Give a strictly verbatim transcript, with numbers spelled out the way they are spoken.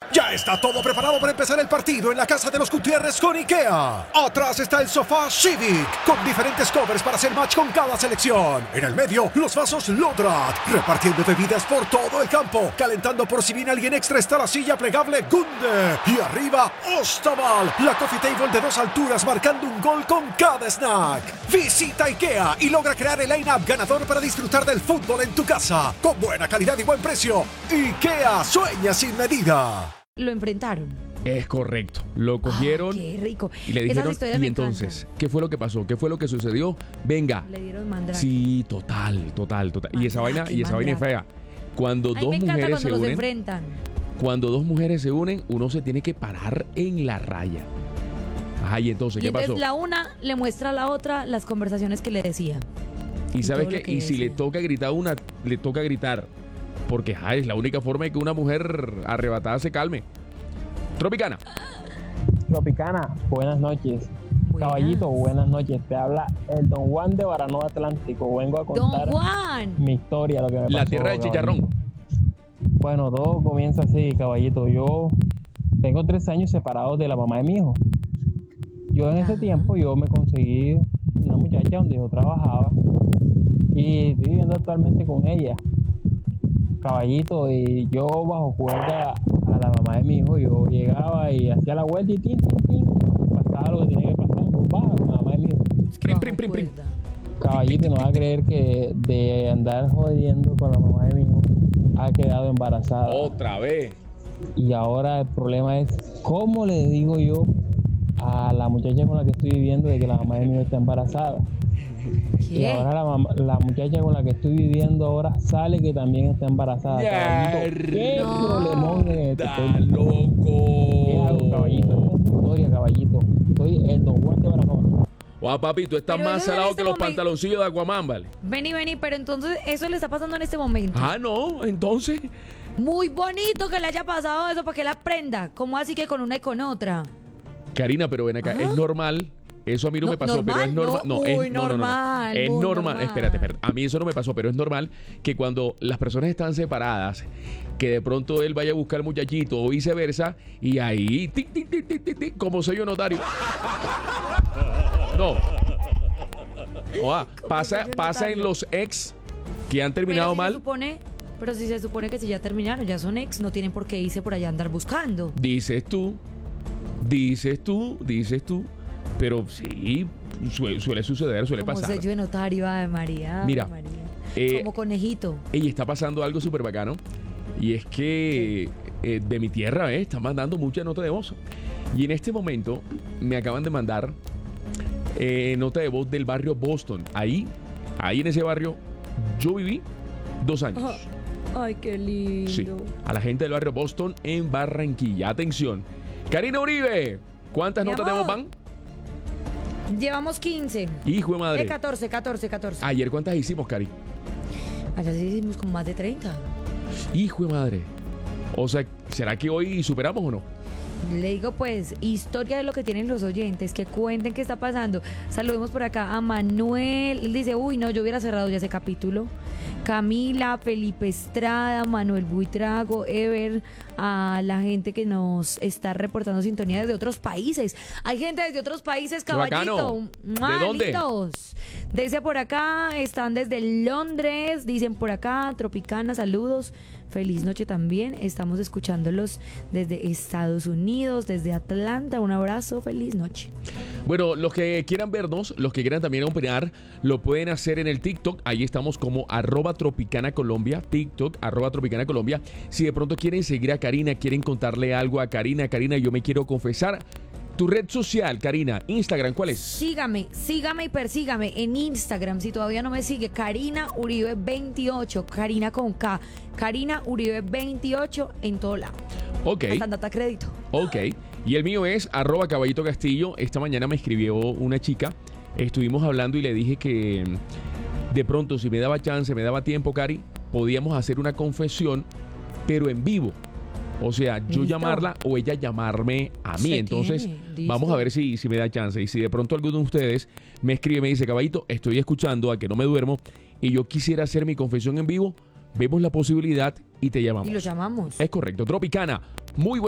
Ya está todo preparado para empezar el partido en la casa de los Gutiérrez con IKEA. Atrás está el sofá Civic, con diferentes covers para hacer match con cada selección. En el medio, los vasos Lodrat, repartiendo bebidas por todo el campo. Calentando por si viene alguien extra está la silla plegable Gunde. Y arriba, Ostaval, la coffee table de dos alturas marcando un gol con cada snack. Visita IKEA y logra crear el line-up ganador para disfrutar del fútbol en tu casa. Con buena calidad y buen precio. IKEA, sueña sin medida. Lo enfrentaron. Es correcto. Lo cogieron. Ah, qué rico. Y le Esas dijeron, historias y me entonces, encantan. ¿qué fue lo que pasó? ¿Qué fue lo que sucedió? Venga. Le dieron mandrake. Sí, total, total, total. Y esa Mandrake, vaina, y esa vaina es fea. Cuando Ay, dos me encanta mujeres cuando se los unen, enfrentan. cuando dos mujeres se unen, uno se tiene que parar en la raya. Ajá, y entonces, Y ¿qué entonces pasó? la una le muestra a la otra las conversaciones que le decía. Y sabes todo lo qué, que y si le decía. toca gritar a una, le toca gritar. Porque ajá, es la única forma de que una mujer arrebatada se calme. Tropicana. Tropicana, buenas noches. Buenas. Caballito, buenas noches. Te habla el Don Juan de Baranoa Atlántico. Vengo a Don contar Juan. mi historia, lo que me La pasó, tierra del caballito. chicharrón. Bueno, todo comienza así, caballito. Yo tengo tres años separados de la mamá de mi hijo. Yo en ese Ajá. tiempo yo me conseguí una muchacha donde yo trabajaba y estoy viviendo actualmente con ella. Caballito, y yo bajo cuerda a la mamá de mi hijo, yo llegaba y hacía la vuelta y tin, tin, tin, pasaba lo que tenía que pasar, pues baja con la mamá de mi hijo. Prim, Bajo prim, prim, prim. cuerda. Caballito, no va a creer que de andar jodiendo con la mamá de mi hijo ha quedado embarazada. Otra vez. Y ahora el problema es cómo le digo yo a la muchacha con la que estoy viviendo de que la mamá de mi hijo está embarazada. Y ¿Qué? ahora la, mamá- la muchacha con la que estoy viviendo ahora sale que también está embarazada. Caballito, ¿qué No. problemón es este? ¡Está ¿Qué hago, loco! caballito? Esta es mi historia, caballito. Soy el Don Juan de Baranoa. Guau, papi, tú estás Pero más eso en salado este que los momento- pantaloncillos de Aquaman, ¿vale? Vení, vení, pero entonces eso le está pasando en este momento. Ah, no, entonces. Muy bonito que le haya pasado eso para que la aprenda. ¿Cómo así que con una y con otra? Karina, pero ven acá, Ajá. es normal. Eso a mí no, No, me pasó, pero es normal, normal. no, es muy no, no, no, no. normal, Es muy normal. normal. Espérate, espérate. A mí eso no me pasó, pero es normal que cuando las personas están separadas, que de pronto él vaya a buscar al muchachito o viceversa, y ahí, tic, tic, tic, tic, tic, tic, como sello notario. No. Oa, pasa, sello pasa en notario. los ex que han Pero terminado si se mal. supone, pero si se supone que si ya terminaron, ya son ex, no tienen por qué irse por allá a andar buscando. Dices tú, dices tú, dices tú, pero sí, suele, suele suceder, suele Como pasar. sello de notario, Ave María. Ave Mira, María. eh, Como conejito. Y está pasando algo súper bacano. Y es que eh, de mi tierra eh, están mandando mucha nota de voz. Y en este momento me acaban de mandar eh, nota de voz del barrio Boston. Ahí, ahí en ese barrio, yo viví dos años. Ay, qué lindo. Sí, a la gente del barrio Boston en Barranquilla. Atención. Karina Uribe, ¿cuántas Mi notas de voz amor. van? Llevamos quince. Hijo de Eh, madre. catorce, catorce, catorce. Ayer, ¿cuántas hicimos, Cari? Allá sí hicimos como más de treinta. Hijo de madre. O sea, ¿será que hoy superamos o no? Le digo pues, historia de lo que tienen los oyentes, que cuenten qué está pasando. Saludemos por acá a Manuel. Él dice, uy, no, yo hubiera cerrado ya ese capítulo. Camila, Felipe Estrada, Manuel Buitrago, Ever, a la gente que nos está reportando sintonía desde otros países. Hay gente desde otros países, ¡Qué bacano! caballito. ¿De dónde? Lindos. Dice por acá, están desde Londres, dicen por acá, Tropicana, saludos. Feliz noche también. Estamos escuchándolos desde Estados Unidos, desde Atlanta. Un abrazo, feliz noche. Bueno, los que quieran vernos, los que quieran también opinar, lo pueden hacer en el TikTok. Ahí estamos como arroba Tropicana Colombia, TikTok, arroba Tropicana Colombia. Si de pronto quieren seguir a Karina, quieren contarle algo a Karina, Karina, yo me quiero confesar. Tu red social, Karina, Instagram, ¿cuál es? Sígame, sígame y persígame en Instagram. Si todavía no me sigue, Karina Uribe veintiocho, Karina con K, Karina Uribe veintiocho en todo lado. Ok, Hasta en data crédito. ok. Y el mío es arroba Caballito Castillo. Esta mañana me escribió una chica, estuvimos hablando y le dije que de pronto si me daba chance, me daba tiempo, Cari, podíamos hacer una confesión, pero en vivo. O sea, yo Listo. llamarla o ella llamarme a mí. Se Entonces, tiene, listo. vamos a ver si, si me da chance. Y si de pronto alguno de ustedes me escribe y me dice, Caballito, estoy escuchando a que no me duermo y yo quisiera hacer mi confesión en vivo, vemos la posibilidad y te llamamos. Y lo llamamos. Es correcto. Tropicana, muy buena.